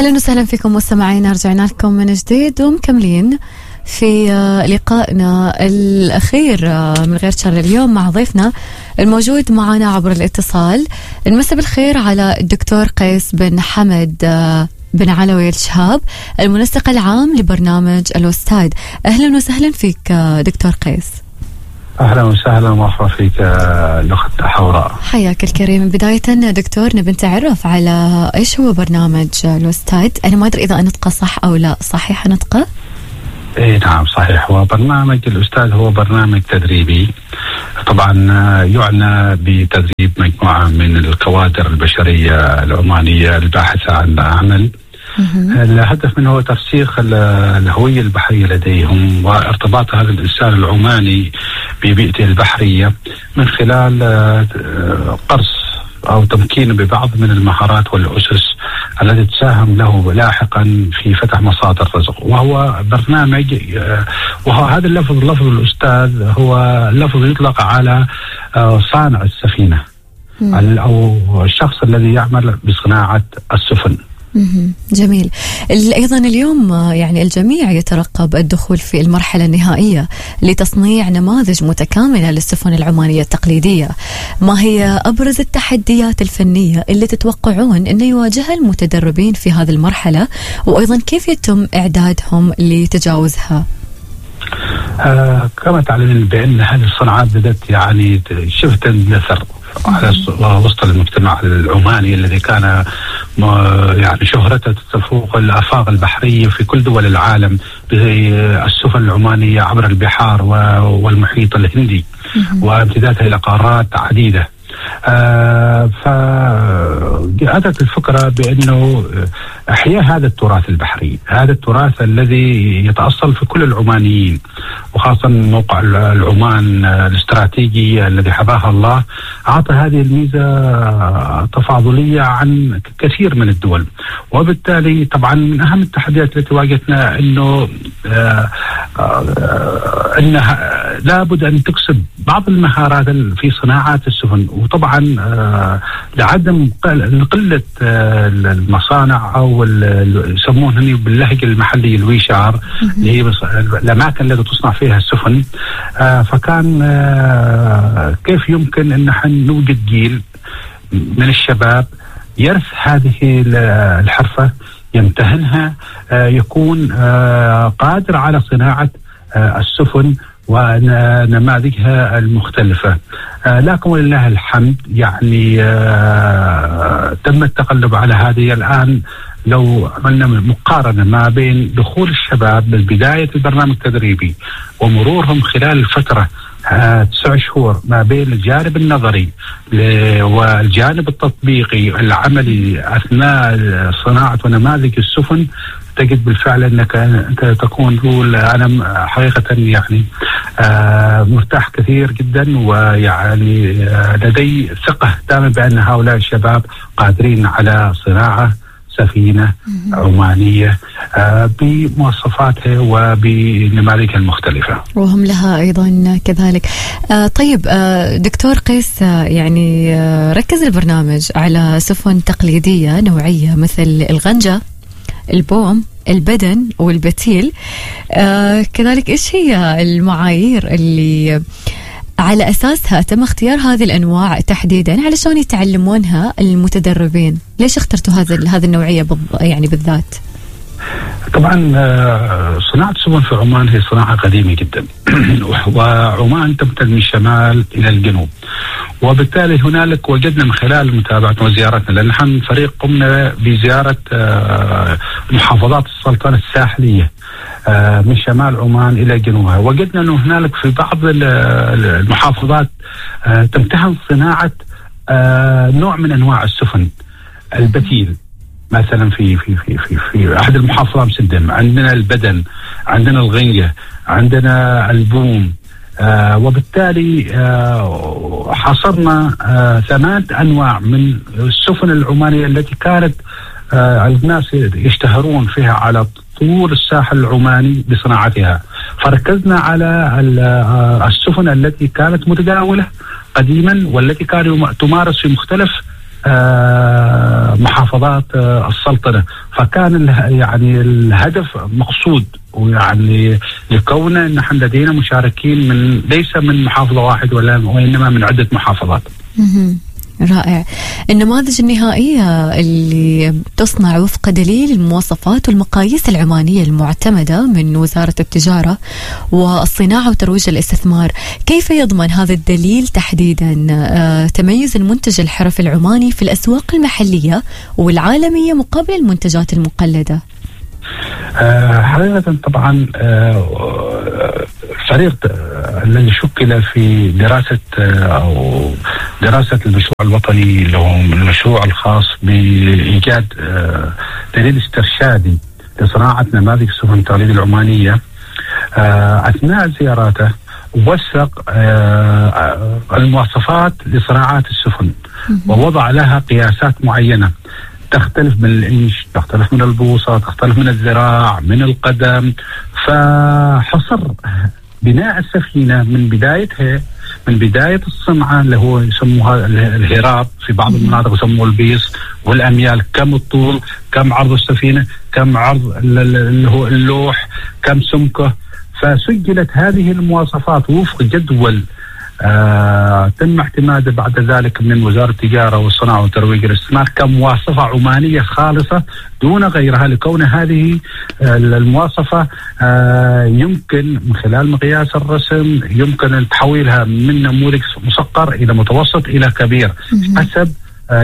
أهلا وسهلا فيكم مستمعينا، رجعنا لكم من جديد ومكملين في لقائنا الأخير من غير شر اليوم مع ضيفنا الموجود معنا عبر الاتصال. نمسي بالخير على الدكتور قيس بن حمد بن علوي الشهاب، المنسق العام لبرنامج الأستاذ. أهلا وسهلا فيك دكتور قيس. أهلا وسهلا ومرحبا فيك الأخت حوراء. حياك الكريم. بداية دكتور نبي نتعرف على إيش هو برنامج الأستاذ. أنا ما أدري إذا أنطقه صح أو لا، صحيح نطقه؟ إيه نعم صحيح. هو برنامج الأستاذ هو برنامج تدريبي، طبعا يعنى بتدريب مجموعة من الكوادر البشرية العمانية الباحثة عن عمل. الهدف منه هو ترسيخ الهوية البحرية لديهم وارتباط هذا الإنسان العماني ببيئته البحرية من خلال قرص أو تمكينه ببعض من المهارات والأسس التي تساهم له لاحقا في فتح مصادر رزق. وهو برنامج، وهو هذا اللفظ الأستاذ هو لفظ يطلق على صانع السفينة أو الشخص الذي يعمل بصناعة السفن. جميل. أيضا اليوم يعني الجميع يترقب الدخول في المرحلة النهائية لتصنيع نماذج متكاملة للسفن العمانية التقليدية. ما هي أبرز التحديات الفنية اللي تتوقعون أن يواجهها المتدربين في هذه المرحلة، وأيضا كيف يتم إعدادهم لتجاوزها؟ كما تعلمين بأن هذه الصناعات بدأت يعني شبه تندثر على وسط المجتمع العماني الذي كان يعني شهرته تفوق الآفاق البحرية في كل دول العالم بالسفن العمانية عبر البحار والمحيط الهندي وامتدادها إلى قارات عديدة. فأتت الفكرة بأنه إحياء هذا التراث البحري، هذا التراث الذي يتأصل في كل العمانيين، وخاصة موقع العمان الاستراتيجي الذي حباها الله أعطى هذه الميزة تفاضلية عن كثير من الدول. وبالتالي طبعا من أهم التحديات التي واجهتنا أنها لابد أن تكسب بعض المهارات في صناعة السفن، وطبعا لعدم قلة المصانع أو يسمونها باللهجة المحلية الويشار اللي هي الأماكن التي تصنع فيها السفن. فكان كيف يمكن أن نحن نوجد جيل من الشباب يرث هذه الحرفة، يمتهنها، يكون قادر على صناعة السفن ونماذجها المختلفة. لكن ولله الحمد يعني تم التغلب على هذه. الآن لو عملنا مقارنة ما بين دخول الشباب من بداية البرنامج التدريبي ومرورهم خلال الفترة 9 شهور ما بين الجانب النظري والجانب التطبيقي العملي أثناء صناعة ونماذج السفن، تجد بالفعل أنك أنت تكون تقول أنا حقيقة يعني مرتاح كثير جدا، ويعني لدي ثقة تامة بأن هؤلاء الشباب قادرين على صناعة سفينة عمانية بمواصفاتها وبنماذجها المختلفة، وهم لها أيضا كذلك. طيب دكتور قيس، يعني ركز البرنامج على سفن تقليدية نوعية مثل الغنجة، البوم، البدن والبتيل. كذلك إيش هي المعايير اللي على أساسها تم اختيار هذه الأنواع تحديدا علشان يتعلمونها المتدربين؟ ليش اخترتوا هذه النوعية يعني بالذات؟ طبعا صناعة السفن في عمان هي صناعة قديمة جدا وعمان تمتد من الشمال إلى الجنوب، وبالتالي هنالك وجدنا من خلال متابعتنا وزيارتنا، لأن نحن فريق قمنا بزيارة محافظات السلطنة الساحلية من شمال عمان إلى جنوبها، وجدنا أنه هنالك في بعض المحافظات تمتهن صناعة نوع من أنواع السفن. البتيل مثلا في أحد المحافظات مسدم، عندنا البدن، عندنا الغنجة، عندنا البوم. وبالتالي حصرنا 8 أنواع من السفن العمانية التي كانت الناس يشتهرون فيها على طول الساحل العماني بصناعتها. فركزنا على السفن التي كانت متداولة قديما والتي كانت تمارس في مختلف محافظات السلطنة. فكان يعني الهدف مقصود، ويعني لكونه نحن لدينا مشاركين من ليس من محافظة واحدة وإنما من عدة محافظات. رائع. النماذج النهائية اللي تصنع وفق دليل المواصفات والمقاييس العمانية المعتمدة من وزارة التجارة والصناعة وترويج الاستثمار، كيف يضمن هذا الدليل تحديدا تميز المنتج الحرفي العماني في الأسواق المحلية والعالمية مقابل المنتجات المقلدة؟ حقيقة طبعا الفريق الذي شكل في دراسة المشروع الوطني اللي هو المشروع الخاص بإيجاد دليل استرشادي لصناعة نماذج السفن التقليدية العمانية، أثناء زياراته وثق المواصفات لصناعات السفن ووضع لها قياسات معينة تختلف من الإنش، تختلف من البوصة، تختلف من الذراع، من القدم. فحصر بناء السفينة من بدايتها، من بداية الصنعة اللي هو يسموها الهراب، في بعض المناطق يسموه البيص، والأميال، كم الطول، كم عرض السفينة، كم عرض اللي هو اللوح، كم سمكه. فسجلت هذه المواصفات وفق جدول تم اعتماده بعد ذلك من وزارة التجارة والصناعة وترويج الاستثمار كمواصفة عمانية خالصة دون غيرها، لكون هذه المواصفة يمكن من خلال مقياس الرسم يمكن تحويلها من نموذج مصغر إلى متوسط إلى كبير حسب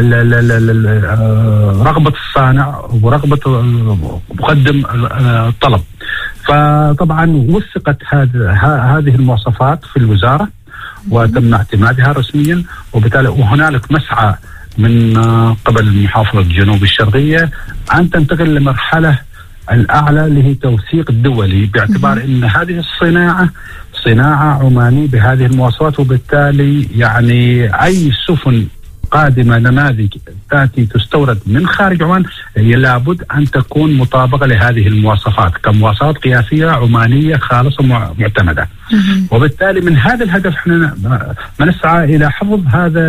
رغبة الصانع ورغبة مقدم الطلب. فطبعا وثقت هذه المواصفات في الوزارة وتم اعتمادها رسميا، وبالتالي وهنالك مسعى من قبل محافظة الجنوب الشرقية أن تنتقل لمرحلة الأعلى اللي هي توثيق الدولي، باعتبار أن هذه الصناعة صناعة عمانية بهذه المواصفات، وبالتالي يعني أي سفن قادمة نماذج تأتي تستورد من خارج عمان هي لابد أن تكون مطابقة لهذه المواصفات كمواصفات قياسية عمانية خالصة معتمدة. وبالتالي من هذا الهدف احنا نسعى إلى حفظ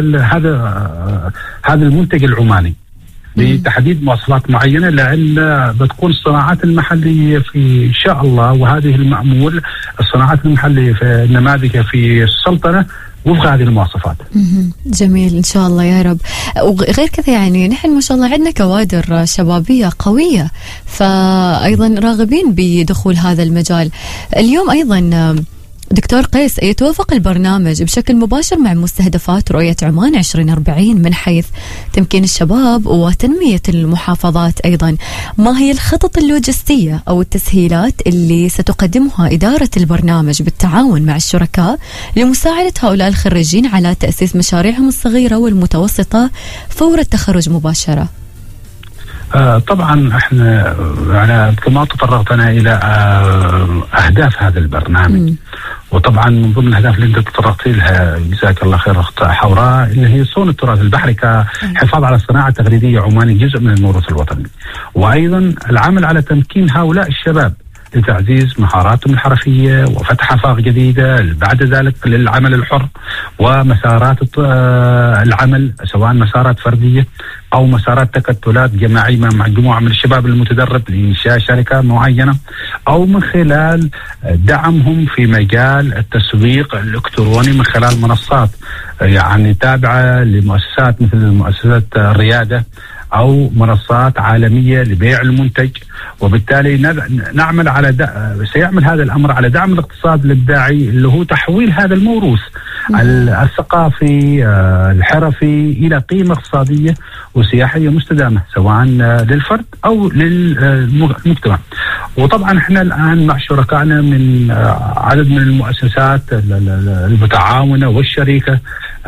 هذا المنتج العماني بتحديد مواصفات معينة، لأن بتكون الصناعات المحلية في إن شاء الله، وهذه المأمول الصناعات المحلية في النماذج في السلطنة وفق هذه المواصفات. جميل إن شاء الله يا رب. وغير كذا يعني نحن ما شاء الله عندنا كوادر شبابية قوية، فأيضا راغبين بدخول هذا المجال. اليوم أيضا دكتور قيس يتوافق البرنامج بشكل مباشر مع مستهدفات رؤية عمان 2040 من حيث تمكين الشباب وتنمية المحافظات. أيضا ما هي الخطط اللوجستية أو التسهيلات اللي ستقدمها إدارة البرنامج بالتعاون مع الشركاء لمساعدة هؤلاء الخريجين على تأسيس مشاريعهم الصغيرة والمتوسطة فور التخرج مباشرة؟ طبعا احنا يعني كما تطرقت انا الى اهداف هذا البرنامج، وطبعا من ضمن الاهداف اللي انت تطرقت لها جزاك الله خير اخت حوراء اللي هي صون التراث البحري كحفاظ على الصناعه التقليديه عماني جزء من الموروث الوطني، وايضا العمل على تمكين هؤلاء الشباب لتعزيز مهاراتهم الحرفية وفتح آفاق جديدة بعد ذلك للعمل الحر ومسارات العمل، سواء مسارات فردية أو مسارات تكتلات جماعية مع مجموعة من الشباب المتدرب لإنشاء شركة معينة، أو من خلال دعمهم في مجال التسويق الإلكتروني من خلال منصات يعني تابعة لمؤسسات مثل مؤسسات الريادة أو منصات عالمية لبيع المنتج. وبالتالي نعمل على سيعمل هذا الأمر على دعم الاقتصاد الإبداعي اللي هو تحويل هذا الموروث الثقافي الحرفي إلى قيمة اقتصادية وسياحية مستدامة سواء للفرد أو للمجتمع. وطبعا احنا الآن مع شركائنا من عدد من المؤسسات المتعاونة والشريكة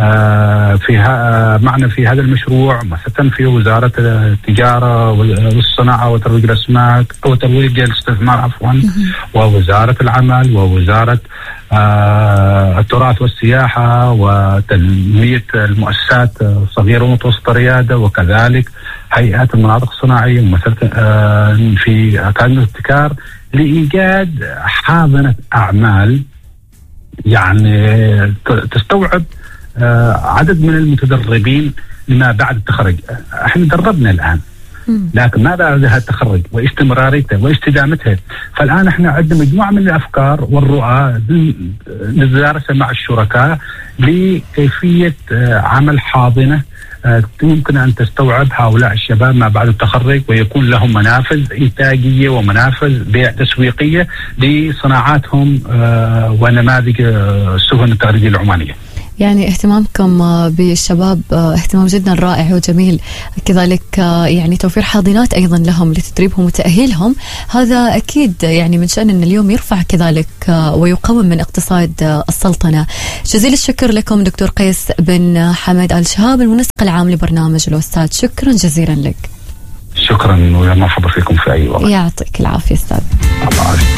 معنا في هذا المشروع، مثلا في وزارة التجارة والصناعة وترويج الأسماك وترويج الاستثمار عفوا، ووزارة العمل، ووزارة التراث والسياحة وتنمية المؤسسات الصغيرة ومتوسطة الريادة، وكذلك هيئات المناطق الصناعية مثلا في أكاديمية الابتكار لإيجاد حاضنة أعمال يعني تستوعب عدد من المتدربين لما بعد التخرج. احنا دربنا الان، لكن ما بعد التخرج واستمراريته واستدامتها. فالان احنا عندنا مجموعه من الافكار والرؤى ندرسها مع الشركاء لكيفيه عمل حاضنه يمكن أن تستوعب هؤلاء الشباب ما بعد التخرج، ويكون لهم منافذ إنتاجية ومنافذ بيع تسويقية لصناعاتهم ونماذج السفن التغريدية العمانية. يعني اهتمامكم بالشباب اهتمام جدا رائع وجميل، كذلك يعني توفير حاضنات أيضا لهم لتدريبهم وتأهيلهم، هذا أكيد يعني من شأن أن اليوم يرفع كذلك ويقوم من اقتصاد السلطنة. جزيل الشكر لكم دكتور قيس بن حمد آل شهاب المنسق العام لبرنامج الأستاذ، شكرا جزيلا لك. شكرا ومرحبا فيكم في أي وقت. يعطيك العافية أستاذ. الله